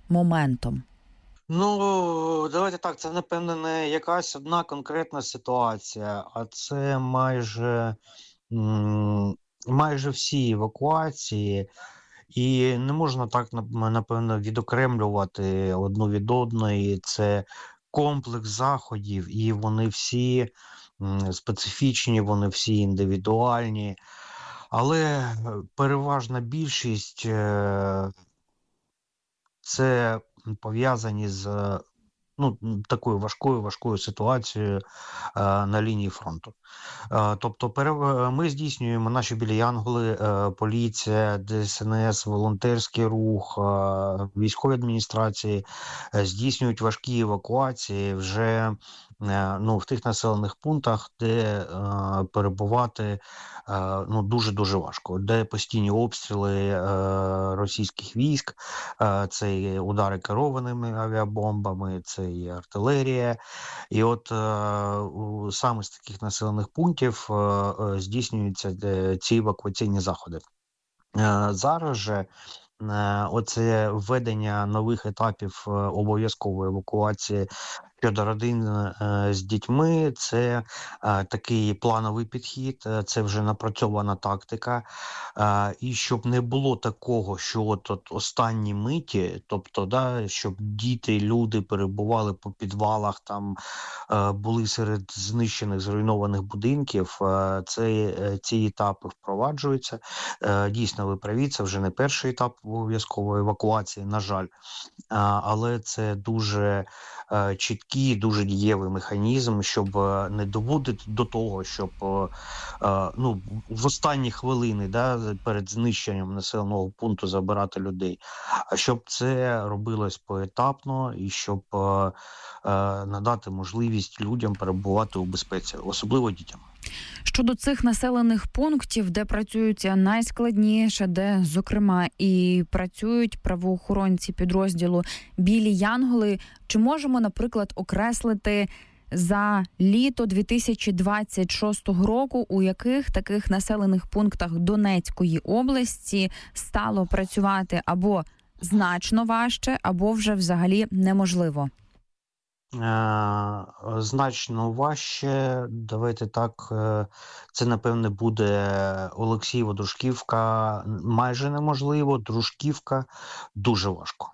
моментом? Ну, давайте так, це, напевно, не якась одна конкретна ситуація, а це м, майже всі евакуації. І не можна так, напевно, відокремлювати одну від одної. Це комплекс заходів, і вони всі специфічні, вони всі індивідуальні. Але переважна більшість це пов'язані з такою важкою ситуацією на лінії фронту. Тобто ми здійснюємо наші білі янголи, поліція, ДСНС, волонтерський рух, військові адміністрації здійснюють важкі евакуації вже в тих населених пунктах, де перебувати дуже-дуже важко, де постійні обстріли російських військ, це і удари керованими авіабомбами, це і артилерія. І от саме з таких населених пунктів здійснюються ці евакуаційні заходи. Зараз же оце введення нових етапів обов'язкової евакуації щодо родин з дітьми, це такий плановий підхід, це вже напрацьована тактика. І щоб не було такого, що от останні миті, тобто, щоб діти, люди перебували по підвалах, там були серед знищених, зруйнованих будинків, ці етапи впроваджуються. Дійсно, ви праві, це вже не перший етап обов'язкової евакуації, на жаль, але це дуже чіткий, дуже дієвий механізм, щоб не доводити до того, щоб в останні хвилини перед знищенням населеного пункту забирати людей, а щоб це робилось поетапно і щоб надати можливість людям перебувати у безпеці, особливо дітям. Щодо цих населених пунктів, де працюються найскладніше, де, зокрема, і працюють правоохоронці підрозділу «Білі янголи», чи можемо, наприклад, окреслити за літо 2026 року, у яких таких населених пунктах Донецької області стало працювати або значно важче, або вже взагалі неможливо? Значно важче. Давайте так, це, напевне, буде Олексієво, Дружківка майже неможливо, Дружківка дуже важко.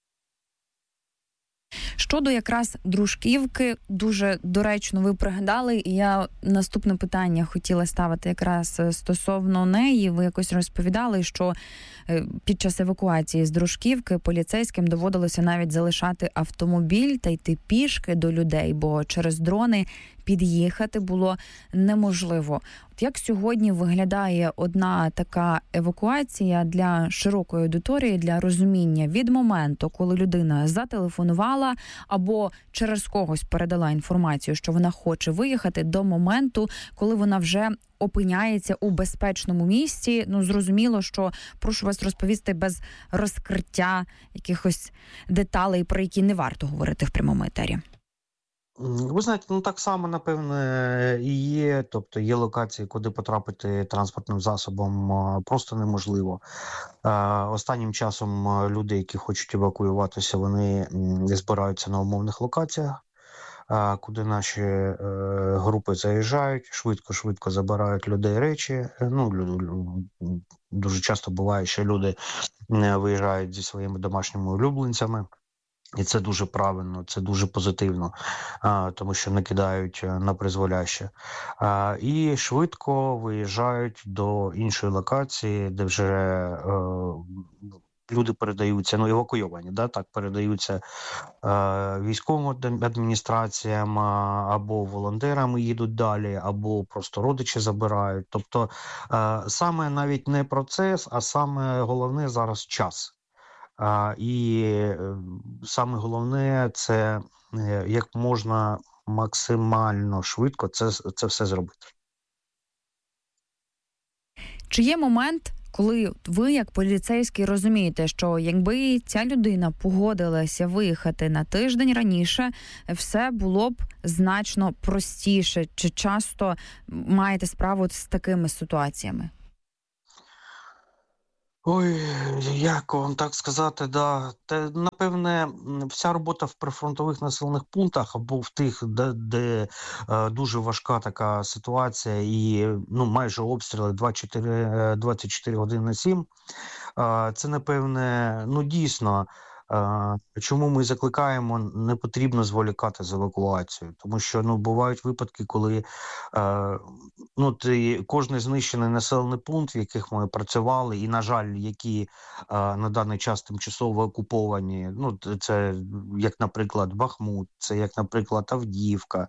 Щодо якраз Дружківки, дуже доречно ви пригадали, і я наступне питання хотіла ставити якраз стосовно неї. Ви якось розповідали, що під час евакуації з Дружківки поліцейським доводилося навіть залишати автомобіль та йти пішки до людей, бо через дрони під'їхати було неможливо. От як сьогодні виглядає одна така евакуація для широкої аудиторії, для розуміння від моменту, коли людина зателефонувала або через когось передала інформацію, що вона хоче виїхати, до моменту, коли вона вже опиняється у безпечному місці? Зрозуміло, що прошу вас розповісти без розкриття якихось деталей, про які не варто говорити в прямому етері. Ви знаєте, так само, напевне, і є. Тобто є локації, куди потрапити транспортним засобом просто неможливо. Останнім часом люди, які хочуть евакуюватися, вони збираються на умовних локаціях, куди наші групи заїжджають, швидко забирають людей речі. Дуже часто буває, що люди виїжджають зі своїми домашніми улюбленцями. І це дуже правильно, це дуже позитивно, тому що не кидають на призволяще. І швидко виїжджають до іншої локації, де вже люди передаються, евакуйовані, передаються військовим адміністраціям, або волонтерами їдуть далі, або просто родичі забирають. Тобто саме навіть не процес, а саме головне зараз час. І саме головне – це як можна максимально швидко це все зробити. Чи є момент, коли ви, як поліцейський, розумієте, що якби ця людина погодилася виїхати на тиждень раніше, все було б значно простіше? Чи часто маєте справу з такими ситуаціями? Ой, як вам так сказати, да. Напевне, вся робота в прифронтових населених пунктах або в тих, дуже важка така ситуація і ну, майже обстріли 24 години на 7. Це, напевне, ну дійсно. Чому ми закликаємо, не потрібно зволікати з евакуацією, тому що ну бувають випадки, коли ну кожний знищений населений пункт, в яких ми працювали, і на жаль, які на даний час тимчасово окуповані. Ну це як, наприклад, Бахмут, це як, наприклад, Авдіївка.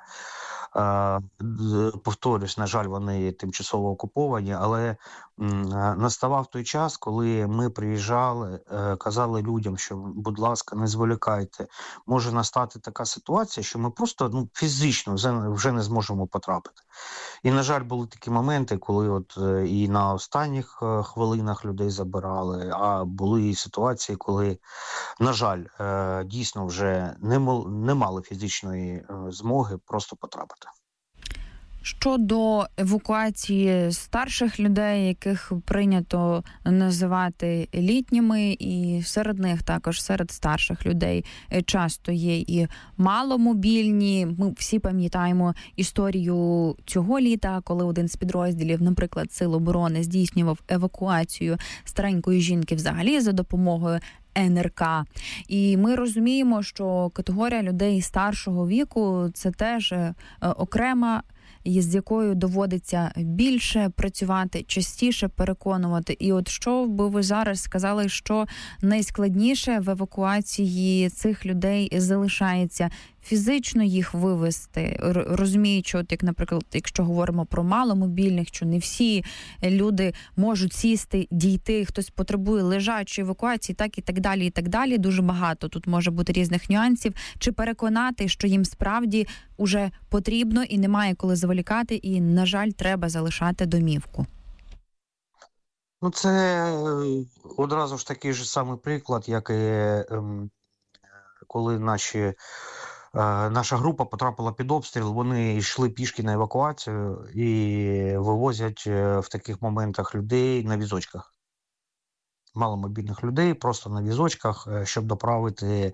Повторюсь, на жаль, вони тимчасово окуповані, але наставав той час, коли ми приїжджали, казали людям, що, будь ласка, не зволікайте. Може настати така ситуація, що ми просто ну, фізично вже не зможемо потрапити. І, на жаль, були такі моменти, коли от і на останніх хвилинах людей забирали, а були і ситуації, коли, на жаль, дійсно вже не мали фізичної змоги просто потрапити. Щодо евакуації старших людей, яких прийнято називати літніми, і серед них також, серед старших людей, часто є і маломобільні. Ми всі пам'ятаємо історію цього літа, коли один з підрозділів, наприклад, Сил оборони, здійснював евакуацію старенької жінки взагалі за допомогою НРК. І ми розуміємо, що категорія людей старшого віку – це теж окрема, і з якою доводиться більше працювати, частіше переконувати. І от що би ви зараз сказали, що найскладніше в евакуації цих людей залишається? Фізично їх вивести, розуміючи, от як, наприклад, якщо говоримо про маломобільних, що не всі люди можуть сісти, дійти, хтось потребує лежачої евакуації, так і так далі, і так далі. Дуже багато тут може бути різних нюансів. Чи переконати, що їм справді уже потрібно і немає коли зволікати, і, на жаль, треба залишати домівку? Ну, це одразу ж такий же самий приклад, як і коли наша група потрапила під обстріл, вони йшли пішки на евакуацію і вивозять в таких моментах людей на візочках. Маломобільних людей просто на візочках, щоб доправити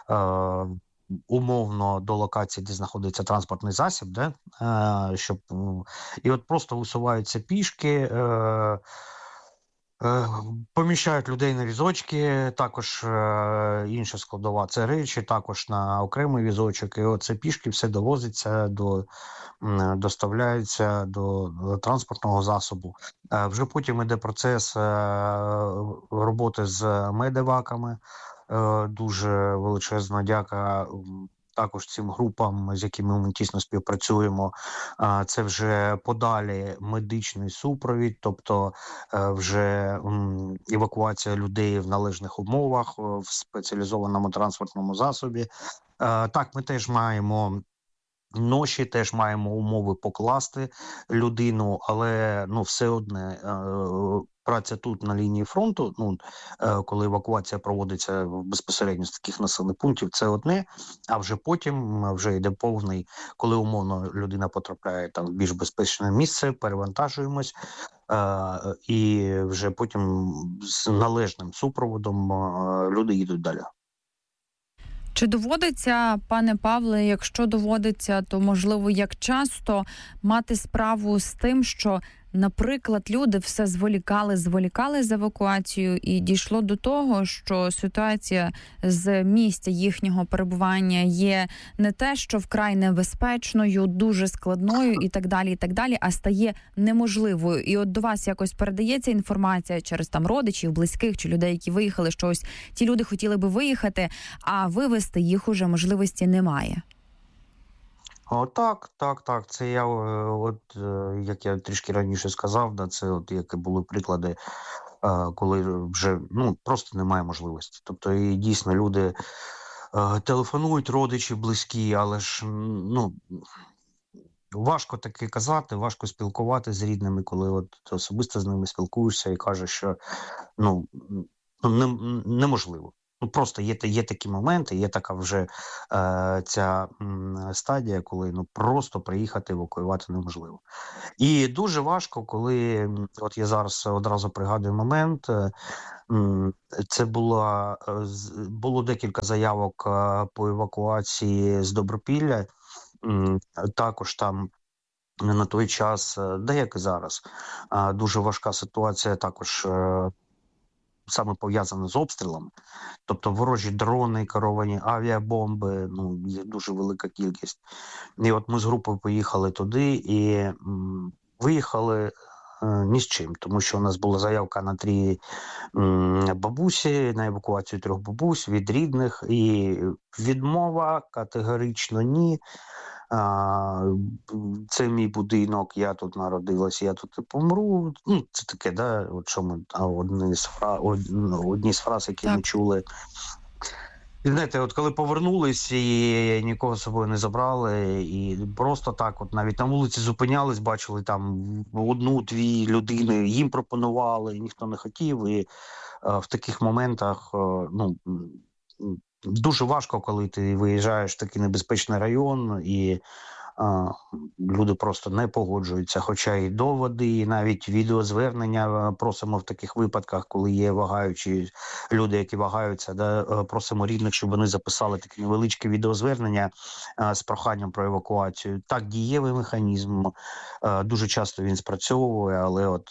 умовно до локації, де знаходиться транспортний засіб, і от просто висуваються пішки, поміщають людей на візочки, також інша складова – це речі, також на окремий візочок, і оце пішки все довозиться, доставляється до транспортного засобу. Вже потім іде процес роботи з медеваками. Дуже величезна дяка також цим групам, з якими ми тісно співпрацюємо. Це вже подалі медичний супровід, тобто вже евакуація людей в належних умовах, в спеціалізованому транспортному засобі. Так, ми теж маємо ноші, теж маємо умови покласти людину, але ну все одне праця тут на лінії фронту, коли евакуація проводиться безпосередньо з таких населених пунктів, це одне, а вже потім вже йде повний, коли умовно людина потрапляє там в більш безпечне місце, перевантажуємось, і вже потім з належним супроводом люди їдуть далі. Чи доводиться, пане Павле, якщо доводиться, то, можливо, як часто мати справу з тим, що, наприклад, люди все зволікали з евакуацією і дійшло до того, що ситуація з місця їхнього перебування є не те, що вкрай небезпечною, дуже складною і так далі, а стає неможливою. І от до вас якось передається інформація через там родичів, близьких чи людей, які виїхали, що ось ті люди хотіли би виїхати, а вивезти їх уже можливості немає. Так. Це я, як я трішки раніше сказав, це от які були приклади, коли вже просто немає можливості. Тобто і дійсно люди телефонують, родичі, близькі, але ж важко таке казати, важко спілкувати з рідними, коли от особисто з ними спілкуєшся і кажеш, що неможливо. Ну, просто є такі моменти, є така вже ця стадія, коли ну просто приїхати евакуювати неможливо. І дуже важко, коли от я зараз одразу пригадую момент. Це було декілька заявок по евакуації з Добропілля. Також там на той час, де як і зараз, дуже важка ситуація також саме пов'язана з обстрілами. Тобто ворожі дрони, керовані авіабомби, ну, є дуже велика кількість. І от ми з групою поїхали туди і виїхали ні з чим, тому що у нас була заявка на 3 бабусі, на евакуацію 3 бабусь від рідних, і відмова категорично ні. Це мій будинок, я тут народилась, я тут і помру. Ну, це таке, да, от що ми одні з фраз, які ми чули. І знаєте, от коли повернулись і нікого з собою не забрали, і просто так, от навіть на вулиці зупинялись, бачили там 1-2 людини, їм пропонували, ніхто не хотів. І в таких моментах, ну, дуже важко, коли ти виїжджаєш в такий небезпечний район, і люди просто не погоджуються. Хоча і доводи, і навіть відеозвернення просимо в таких випадках, коли є вагаючі люди, які вагаються, да, просимо рідних, щоб вони записали таке невеличке відеозвернення з проханням про евакуацію. Так, дієвий механізм, дуже часто він спрацьовує, але от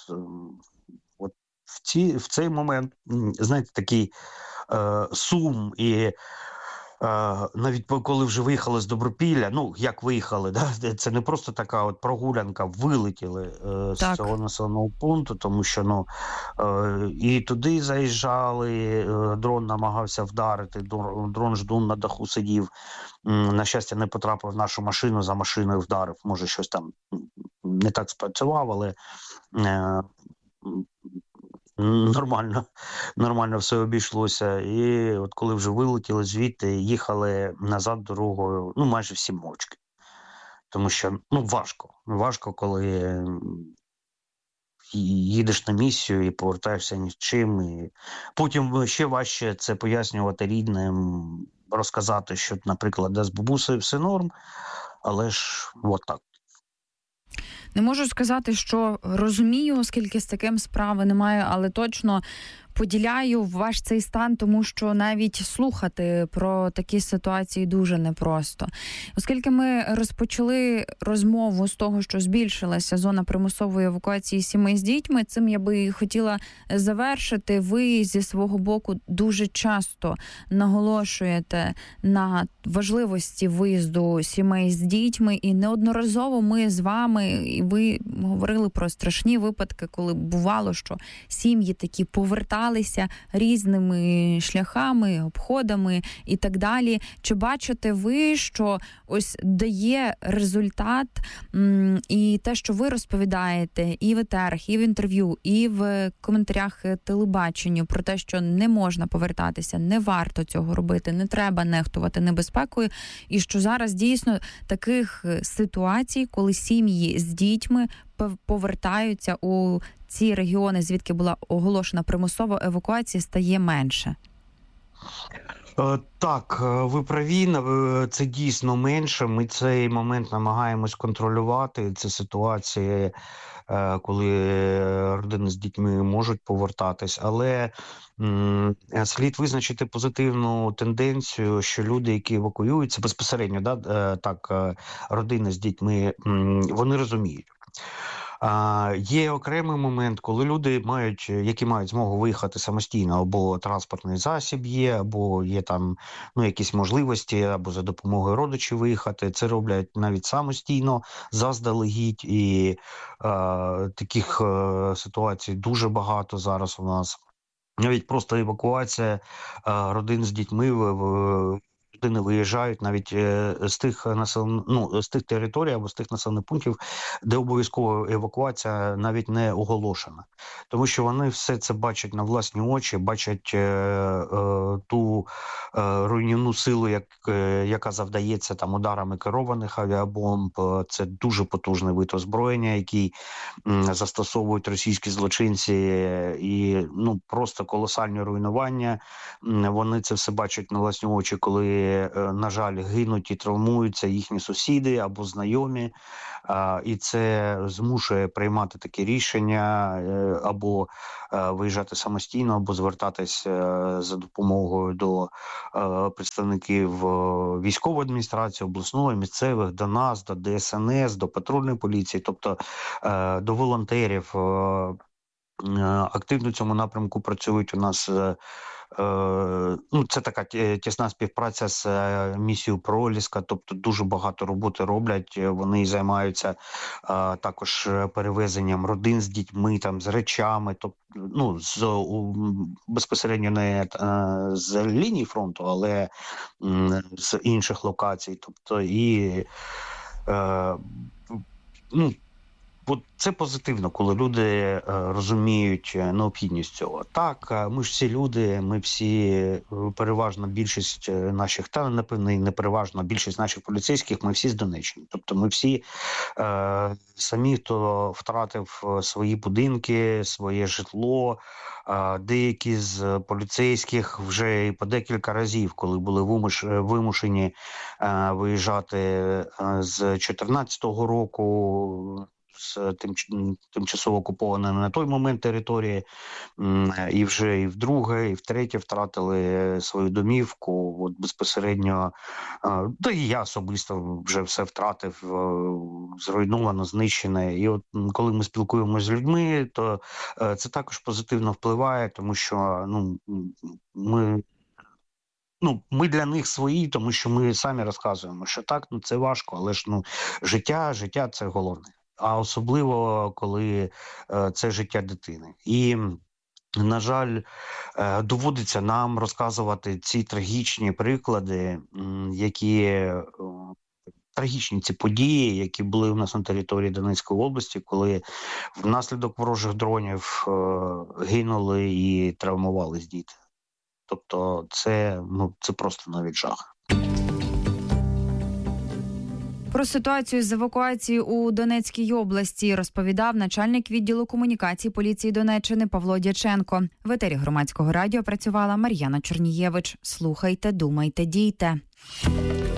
в цей момент, знаєте, такий сум і навіть коли вже виїхали з Добропілля, ну, як виїхали, да? Це не просто така от прогулянка, вилетіли з цього населеного пункту, тому що, ну, і туди заїжджали, дрон намагався вдарити, дрон ждун на даху сидів, на щастя, не потрапив в нашу машину, за машиною вдарив, може, щось там не так спрацював, але нормально все обійшлося. І от коли вже вилетіли звідти, їхали назад дорогою, ну, майже всі мовчки. Тому що, ну, важко, коли їдеш на місію і повертаєшся ні з чим. І потім ще важче це пояснювати рідним, розказати, що, наприклад, з бабусею все норм, але ж от так. Не можу сказати, що розумію, оскільки з таким справи немає, але точно поділяю ваш цей стан, тому що навіть слухати про такі ситуації дуже непросто. Оскільки ми розпочали розмову з того, що збільшилася зона примусової евакуації сімей з дітьми, цим я би хотіла завершити. Ви зі свого боку дуже часто наголошуєте на важливості виїзду сімей з дітьми, і неодноразово ми з вами, і ви говорили про страшні випадки, коли бувало, що сім'ї такі поверталися різними шляхами, обходами і так далі. Чи бачите ви, що ось дає результат і те, що ви розповідаєте і в етерах, і в інтерв'ю, і в коментарях телебаченню про те, що не можна повертатися, не варто цього робити, не треба нехтувати небезпекою, і що зараз дійсно таких ситуацій, коли сім'ї з дітьми повертаються у ці регіони, звідки була оголошена примусова евакуація, стає менше? Так, ви праві, це дійсно менше. Ми цей момент намагаємось контролювати. Це ситуації, коли родини з дітьми можуть повертатись, але слід визначити позитивну тенденцію, що люди, які евакуюються безпосередньо, так, родини з дітьми, вони розуміють. Є окремий момент, коли люди які мають змогу виїхати самостійно, або транспортний засіб є, або є там, ну, якісь можливості, або за допомогою родичів виїхати. Це роблять навіть самостійно, заздалегідь, і таких ситуацій дуже багато зараз у нас. Навіть просто евакуація родин з дітьми в люди не виїжджають навіть з тих територій або з тих населених пунктів, де обов'язкова евакуація навіть не оголошена. Тому що вони все це бачать на власні очі, бачать ту руйнівну силу, яка завдається там ударами керованих авіабомб. Це дуже потужний вид озброєння, який застосовують російські злочинці, і просто колосальні руйнування. Вони це все бачать на власні очі, коли, на жаль, гинуть і травмуються їхні сусіди або знайомі, і це змушує приймати такі рішення або виїжджати самостійно, або звертатись за допомогою до представників військової адміністрації, обласної, місцевих, до нас, до ДСНС, до патрульної поліції, тобто до волонтерів. Активно в цьому напрямку працюють у нас. Це така тісна співпраця з місією Проліска, тобто дуже багато роботи роблять. Вони займаються також перевезенням родин з дітьми, там, з речами, тобто, безпосередньо не з лінії фронту, але з інших локацій. Тобто це позитивно, коли люди розуміють необхідність цього. Так, ми ж всі люди, ми всі, переважна більшість наших, не переважна більшість наших поліцейських, ми всі з Донеччини. Тобто ми всі самі, хто втратив свої будинки, своє житло, деякі з поліцейських вже і по декілька разів, коли були вимушені виїжджати з 2014 року, з тимчасово окупованої на той момент території, і вже і вдруге, і втретє втратили свою домівку, безпосередньо, та і я особисто вже все втратив, зруйновано, знищене. І от коли ми спілкуємося з людьми, то це також позитивно впливає, тому що ми для них свої, тому що ми самі розказуємо, що так, це важко, але ж життя – це головне. А особливо, коли це життя дитини. І, на жаль, доводиться нам розказувати ці трагічні приклади, трагічні ці події, які були у нас на території Донецької області, коли внаслідок ворожих дронів гинули і травмувались діти. Тобто це просто навіть жах. Про ситуацію з евакуацією у Донецькій області розповідав начальник відділу комунікації поліції Донеччини Павло Дяченко. В етері Громадського радіо працювала Мар'яна Чернієвич. Слухайте, думайте, дійте.